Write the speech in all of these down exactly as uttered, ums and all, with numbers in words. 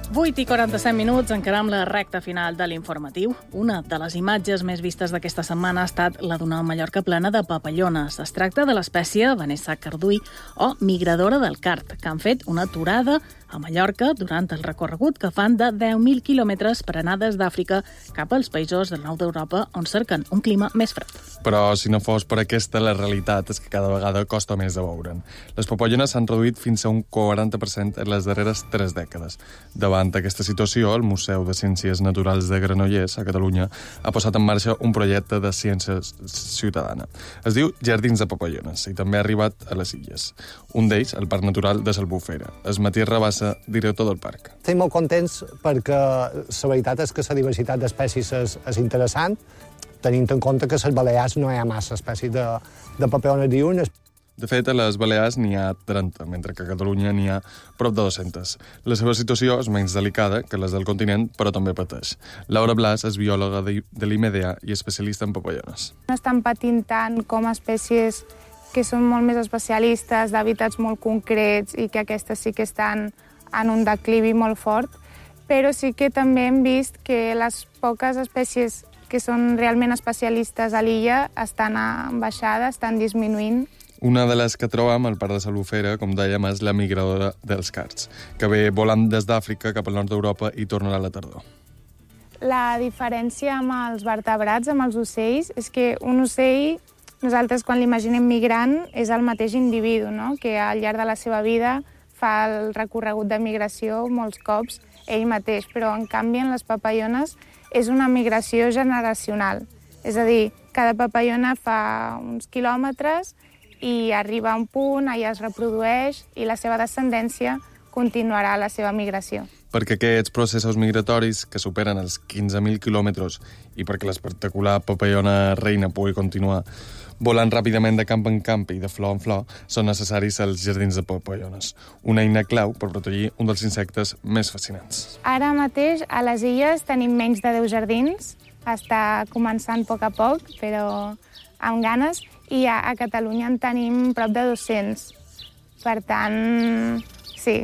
vuit i quaranta-set minuts, encaram la recta final de l'informatiu. Una de les imatges més vistes d'aquesta setmana ha estat la d'una Mallorca plena de papallones. Es tracta de l'espècie Vanessa carduí o migradora del card, que han fet una aturada a Mallorca durant el recorregut que fan de deu mil quilòmetres per anar des d'Àfrica cap als països del nord d'Europa on cerquen un clima més fred. Però si no fos per aquesta, la realitat és que cada vegada costa més de veure'n. Les papallones s'han reduït fins a un quaranta per cent en les darreres tres dècades. Davant aquesta situació, el Museu de Ciències Naturals de Granollers, a Catalunya, ha posat en marxa un projecte de ciència ciutadana. Es diu Jardins de Papallones i també ha arribat a les Illes. Un d'ells, el Parc Natural de l'Albufera. És Matías Rabassa, director del parc. Estem molt contents perquè la veritat és que la diversitat d'espècies és, és interessant, tenint en compte que a les Balears no hi ha massa espècies de, de papallones diürnes. De fet, a les Balears n'hi ha trenta, mentre que a Catalunya n'hi ha prop de dues-centes. La seva situació és menys delicada que les del continent, però també pateix. Laura Blas és biòloga de, de l'I M E D A i especialista en papallones. No estan patint tant com espècies que són molt més especialistes, d'hàbitats molt concrets i que aquestes sí que estan en un declivi molt fort, però sí que també hem vist que les poques espècies que són realment especialistes a l'illa estan en baixada, estan disminuint. Una de les que trobam al Parc de l'Albufera, com dèiem, és la migradora dels cards, que ve volant des d'Àfrica cap al nord d'Europa i tornarà a la tardor. La diferència amb els vertebrats, amb els ocells, és que un ocell, nosaltres quan l'imaginem migrant, és el mateix individu, no? Que al llarg de la seva vida fa el recorregut de migració molts cops ell mateix, però en canvi en les papallones és una migració generacional. És a dir, cada papallona fa uns quilòmetres i arriba a un punt, allà es reprodueix i la seva descendència continuarà la seva migració. Perquè aquests processos migratoris, que superen els quinze mil quilòmetres i perquè l'espectacular papallona reina pugui continuar volant ràpidament de camp en camp i de flor en flor, són necessaris els jardins de papallones, una eina clau per protegir un dels insectes més fascinants. Ara mateix a les Illes tenim menys de deu jardins, està començant a poc a poc, però amb ganes, i a, a Catalunya en tenim prop de dos-cents. Per tant, sí,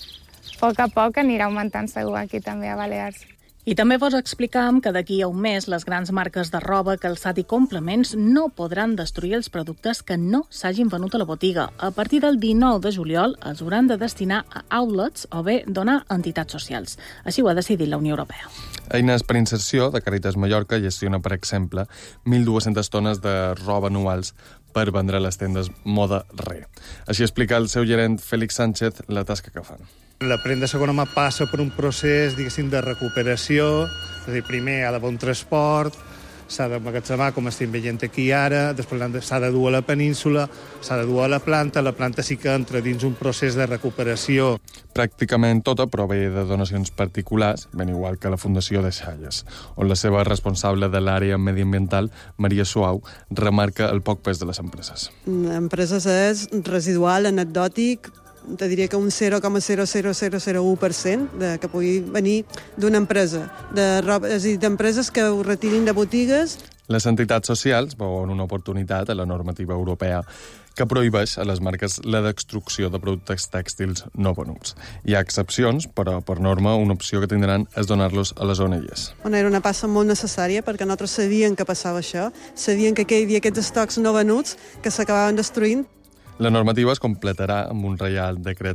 a poc a poc anirà augmentant segur aquí també a Balears. I també vos explicam que d'aquí a un mes les grans marques de roba, calçat i complements no podran destruir els productes que no s'hagin venut a la botiga. A partir del dinou de juliol els hauran de destinar a outlets o bé donar a entitats socials. Així ho ha decidit la Unió Europea. Eines per Inserció de Càritas Mallorca gestiona, per exemple, mil dues-centes tones de roba anuals per vendre a les tendes Moda Re. Així explica el seu gerent Félix Sánchez la tasca que fan. La prenda segona mà passa per un procés, diguéssim, de recuperació. És a dir, primer ha d'haver un transport, s'ha d'emmagatzemar, com estem veient aquí ara, després s'ha de dur a la península, s'ha de dur a la planta, la planta sí que entra dins un procés de recuperació. Pràcticament tota prové de donacions particulars, ben igual que la Fundació de Xalles, on la seva responsable de l'àrea mediambiental, Maria Suau, remarca el poc pes de les empreses. Empreses és residual, anecdòtic, te diria que un zero coma zero zero zero zero u per cent de, que pugui venir d'una empresa, de roba, és a dir, d'empreses que ho retirin de botigues. Les entitats socials veuen una oportunitat a la normativa europea que prohibeix a les marques la destrucció de productes tèxtils no venuts. Hi ha excepcions, però per norma una opció que tindran és donar-los a les O N Ges. Bueno, era una passa molt necessària perquè nosaltres sabíem que passava això, sabíem que hi havia aquests estocs no venuts que s'acabaven destruint. La normativa es completarà amb un reial decret